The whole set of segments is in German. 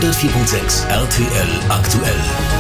104.6 RTL aktuell.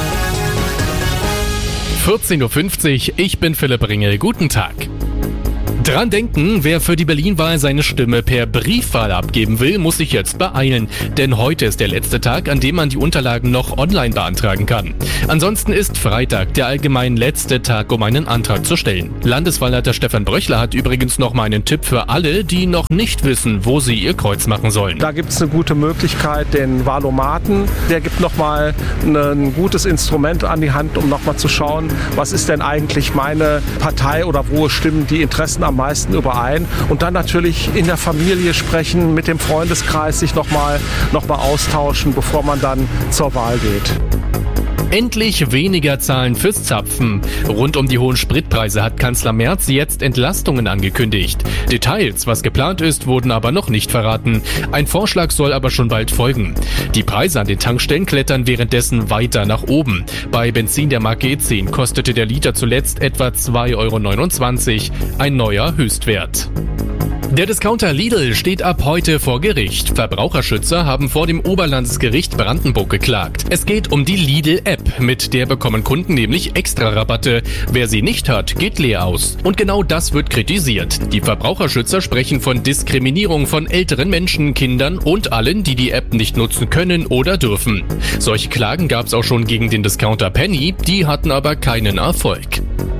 14.50 Uhr, ich bin Philipp Ringel. Guten Tag. Dran denken, wer für die Berlin-Wahl seine Stimme per Briefwahl abgeben will, muss sich jetzt beeilen. Denn heute ist der letzte Tag, an dem man die Unterlagen noch online beantragen kann. Ansonsten ist Freitag der allgemein letzte Tag, um einen Antrag zu stellen. Landeswahlleiter Stefan Bröchler hat übrigens noch mal einen Tipp für alle, die noch nicht wissen, wo sie ihr Kreuz machen sollen. Da gibt es eine gute Möglichkeit, den Wahlomaten. Der gibt nochmal ein gutes Instrument an die Hand, um nochmal zu schauen, was ist denn eigentlich meine Partei oder wo stimmen die Interessen am meisten überein. Und dann natürlich in der Familie sprechen, mit dem Freundeskreis sich nochmal austauschen, bevor man dann zur Wahl geht. Endlich weniger zahlen fürs Zapfen. Rund um die hohen Spritpreise hat Kanzler Merz jetzt Entlastungen angekündigt. Details, was geplant ist, wurden aber noch nicht verraten. Ein Vorschlag soll aber schon bald folgen. Die Preise an den Tankstellen klettern währenddessen weiter nach oben. Bei Benzin der Marke E10 kostete der Liter zuletzt etwa 2,29 €, ein neuer Höchstwert. Der Discounter Lidl steht ab heute vor Gericht. Verbraucherschützer haben vor dem Oberlandesgericht Brandenburg geklagt. Es geht um die Lidl-App. Mit der bekommen Kunden nämlich Extra-Rabatte. Wer sie nicht hat, geht leer aus. Und genau das wird kritisiert. Die Verbraucherschützer sprechen von Diskriminierung von älteren Menschen, Kindern und allen, die die App nicht nutzen können oder dürfen. Solche Klagen gab es auch schon gegen den Discounter Penny, die hatten aber keinen Erfolg.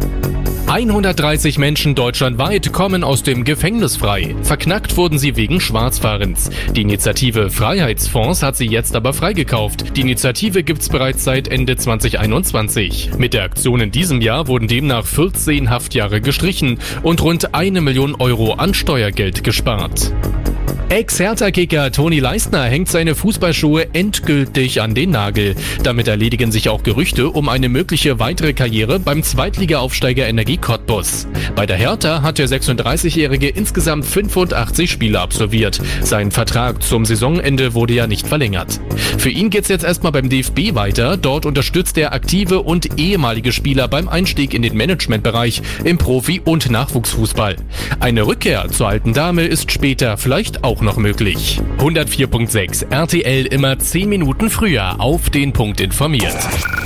130 Menschen deutschlandweit kommen aus dem Gefängnis frei. Verknackt wurden sie wegen Schwarzfahrens. Die Initiative Freiheitsfonds hat sie jetzt aber freigekauft. Die Initiative gibt's bereits seit Ende 2021. Mit der Aktion in diesem Jahr wurden demnach 14 Haftjahre gestrichen und rund 1 Million € an Steuergeld gespart. Ex-Hertha-Kicker Toni Leistner hängt seine Fußballschuhe endgültig an den Nagel. Damit erledigen sich auch Gerüchte um eine mögliche weitere Karriere beim Zweitliga-Aufsteiger Energie Cottbus. Bei der Hertha hat der 36-Jährige insgesamt 85 Spiele absolviert. Sein Vertrag zum Saisonende wurde ja nicht verlängert. Für ihn geht's jetzt erstmal beim DFB weiter. Dort unterstützt er aktive und ehemalige Spieler beim Einstieg in den Managementbereich im Profi- und Nachwuchsfußball. Eine Rückkehr zur alten Dame ist später vielleicht auch noch möglich. 104.6 RTL immer 10 Minuten früher auf den Punkt informiert.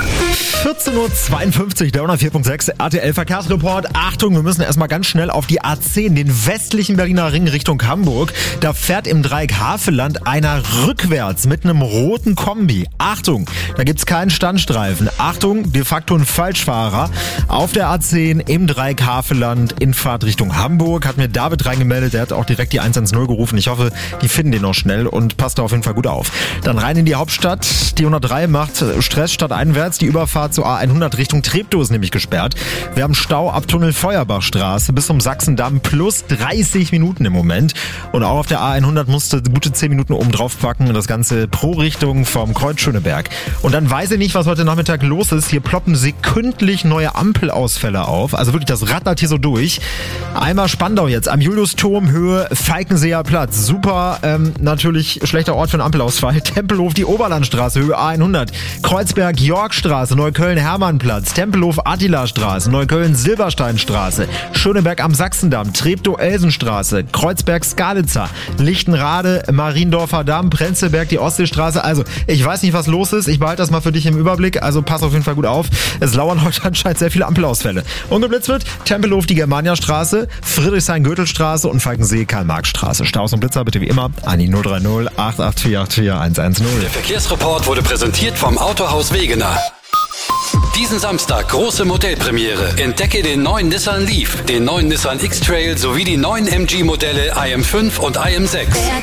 14.52 Uhr, der 104.6 RTL Verkehrsreport. Achtung, wir müssen erstmal ganz schnell auf die A10, den westlichen Berliner Ring Richtung Hamburg. Da fährt im Dreieck Havelland einer rückwärts mit einem roten Kombi. Achtung, da gibt's keinen Standstreifen. Achtung, de facto ein Falschfahrer. Auf der A10 im Dreieck Havelland in Fahrt Richtung Hamburg. Hat mir David reingemeldet, der hat auch direkt die 110 gerufen. Ich hoffe, die finden den noch schnell und passt da auf jeden Fall gut auf. Dann rein in die Hauptstadt. Die 103 macht Stress stadteinwärts. Die Überfahrt zur A100 Richtung Treptow ist nämlich gesperrt. Wir haben Stau ab Tunnel Feuerbachstraße bis zum Sachsendamm plus 30 Minuten im Moment. Und auch auf der A100 musste gute 10 Minuten oben drauf packen. Das Ganze pro Richtung vom Kreuz Schöneberg. Und dann weiß ich nicht, was heute Nachmittag los ist. Hier ploppen sekündlich neue Ampelausfälle auf. Also wirklich, das rattert hier so durch. Einmal Spandau jetzt am Juliusturm, Höhe Falkenseer Platz. Super, natürlich schlechter Ort für einen Ampelausfall. Tempelhof, die Oberlandstraße, Höhe A100. Kreuzberg, Yorkstraße, Neukölln-Hermannplatz, Tempelhof, Attila-Straße, Neukölln-Silbersteinstraße, Schöneberg am Sachsendamm, Treptow-Elsenstraße, Kreuzberg-Skalitzer, Lichtenrade, Mariendorfer Damm, Prenzlberg, die Ostseestraße. Also, ich weiß nicht, was los ist. Ich behalte das mal für dich im Überblick. Also, pass auf jeden Fall gut auf. Es lauern heute anscheinend sehr viele Ampelausfälle. Ungeblitzt wird Tempelhof, die Germania-Straße, Friedrichshain-Gürtelstraße und Falkensee-Karl-Marx-Straße. Staus und Blitzer bitte wie immer an die 030 8844 110. Der Verkehrsreport wurde präsentiert vom Autohaus Wegener. Diesen Samstag große Modellpremiere. Entdecke den neuen Nissan Leaf, den neuen Nissan X-Trail sowie die neuen MG-Modelle IM5 und IM6.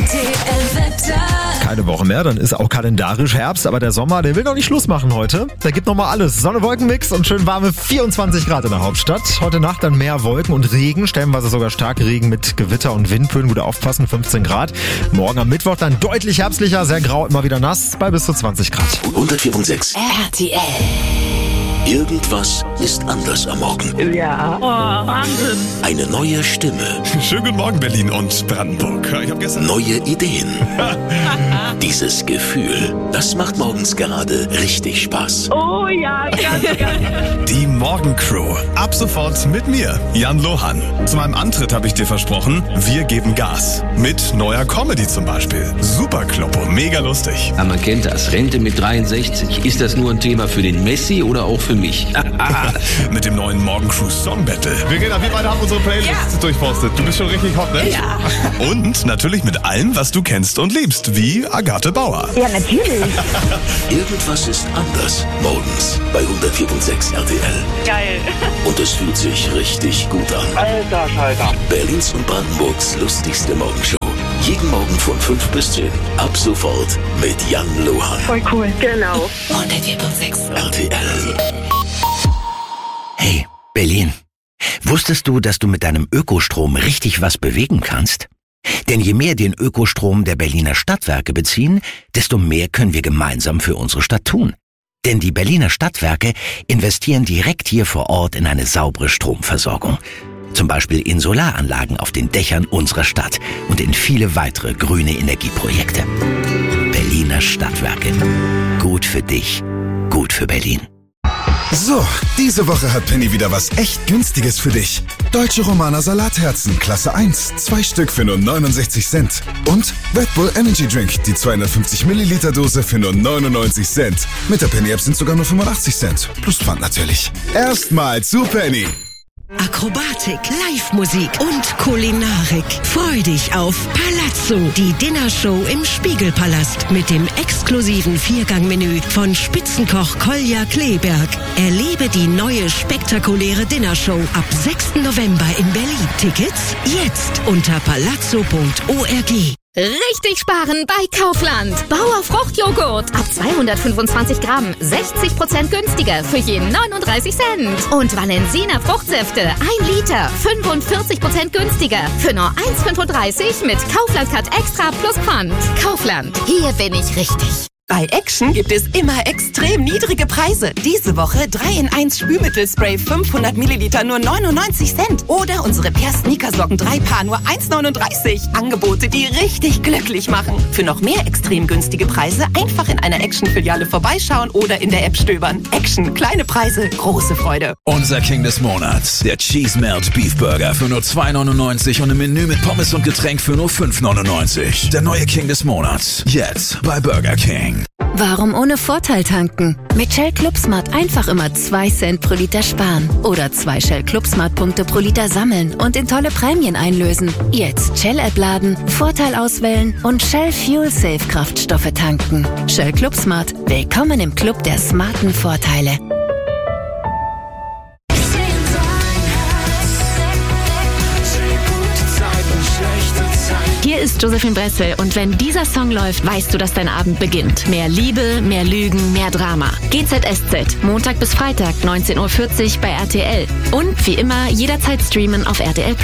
Keine Woche mehr, dann ist auch kalendarisch Herbst, aber der Sommer, der will noch nicht Schluss machen heute. Der gibt nochmal alles. Sonne-Wolken-Mix und schön warme 24 Grad in der Hauptstadt. Heute Nacht dann mehr Wolken und Regen, stellenweise sogar starke Regen mit Gewitter und Windböen. Gut aufpassen, 15 Grad. Morgen am Mittwoch dann deutlich herbstlicher, sehr grau, immer wieder nass, bei bis zu 20 Grad. 104.6 RTL. Irgendwas ist anders am Morgen. Ja. Oh, Wahnsinn. Eine neue Stimme. Schönen guten Morgen, Berlin und Brandenburg. Ich habe gestern neue Ideen. Dieses Gefühl, das macht morgens gerade richtig Spaß. Oh ja, ganz. Die Morgencrew. Ab sofort mit mir, Jan Lohan. Zu meinem Antritt habe ich dir versprochen, wir geben Gas. Mit neuer Comedy zum Beispiel. Super Kloppo, mega lustig. Aber man kennt das. Rente mit 63. Ist das nur ein Thema für den Messi oder auch für mich? Mit dem neuen Morgencrew Song Battle. Verena, wir beide haben unsere Playlist durchforstet. Du bist schon richtig hot, ne? Ja. Und natürlich mit allem, was du kennst und liebst, wie Agathe Bauer. Ja, natürlich. Irgendwas ist anders. Morgens bei 104.6 RTL. Geil. Und es fühlt sich richtig gut an. Alter Schalter. Berlins und Brandenburgs lustigste Morgenshow. Jeden Morgen von 5 bis 10. Ab sofort mit Jan Lohan. Voll cool. Genau. 104.6 RTL. Hey, Berlin. Wusstest du, dass du mit deinem Ökostrom richtig was bewegen kannst? Denn je mehr den Ökostrom der Berliner Stadtwerke beziehen, desto mehr können wir gemeinsam für unsere Stadt tun. Denn die Berliner Stadtwerke investieren direkt hier vor Ort in eine saubere Stromversorgung. Zum Beispiel in Solaranlagen auf den Dächern unserer Stadt und in viele weitere grüne Energieprojekte. Berliner Stadtwerke. Gut für dich, gut für Berlin. So, diese Woche hat Penny wieder was echt Günstiges für dich. Deutsche Romaner Salatherzen, Klasse 1, 2 Stück für nur 69 Cent. Und Red Bull Energy Drink, die 250 Milliliter Dose für nur 99 Cent. Mit der Penny App sind sogar nur 85 Cent. Plus Pfand natürlich. Erstmal zu Penny. Akrobatik, Live-Musik und Kulinarik. Freu dich auf Palazzo, die Dinnershow im Spiegelpalast mit dem exklusiven Viergangmenü von Spitzenkoch Kolja Kleberg. Erlebe die neue spektakuläre Dinnershow ab 6. November in Berlin. Tickets jetzt unter palazzo.org. Richtig sparen bei Kaufland. Bauer Fruchtjoghurt ab 225 Gramm 60% günstiger für je 39 Cent. Und Valensina Fruchtsäfte 1 Liter 45% günstiger für nur 1,35 mit Kaufland Card Extra plus Pfand. Kaufland, hier bin ich richtig. Bei Action gibt es immer extrem niedrige Preise. Diese Woche 3-in-1 Spülmittelspray 500 Milliliter nur 99 Cent. Oder unsere Per-Sneakersocken 3 Paar nur 1,39. Angebote, die richtig glücklich machen. Für noch mehr extrem günstige Preise einfach in einer Action-Filiale vorbeischauen oder in der App stöbern. Action, kleine Preise, große Freude. Unser King des Monats, der Cheese Melt Beef Burger für nur 2,99 und ein Menü mit Pommes und Getränk für nur 5,99. Der neue King des Monats, jetzt bei Burger King. Warum ohne Vorteil tanken? Mit Shell ClubSmart einfach immer 2 Cent pro Liter sparen. Oder 2 Shell ClubSmart-Punkte pro Liter sammeln und in tolle Prämien einlösen. Jetzt Shell-App laden, Vorteil auswählen und Shell Fuel Safe Kraftstoffe tanken. Shell ClubSmart. Willkommen im Club der smarten Vorteile. Hier ist Josephine Bressel und wenn dieser Song läuft, weißt du, dass dein Abend beginnt. Mehr Liebe, mehr Lügen, mehr Drama. GZSZ, Montag bis Freitag, 19:40 Uhr bei RTL. Und wie immer, jederzeit streamen auf RTL+.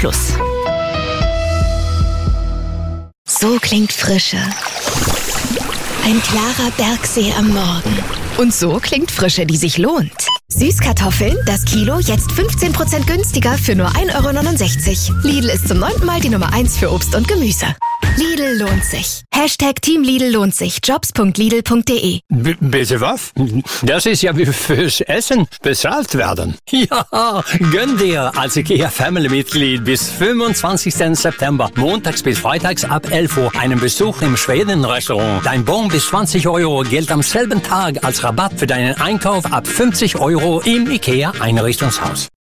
So klingt Frische. Ein klarer Bergsee am Morgen. Und so klingt Frische, die sich lohnt. Süßkartoffeln, das Kilo jetzt 15% günstiger für nur 1,69 €. Lidl ist zum 9. Mal die Nummer 1 für Obst und Gemüse. Lidl lohnt sich. Team Lidl lohnt sich. Jobs.lidl.de. Bitte was? Das ist ja wie fürs Essen bezahlt werden. Ja, gönn dir als IKEA-Family-Mitglied bis 25. September, montags bis freitags ab 11 Uhr, einen Besuch im Schweden-Restaurant. Dein Bon bis 20 € gilt am selben Tag als Rabatt für deinen Einkauf ab 50 € im IKEA-Einrichtungshaus.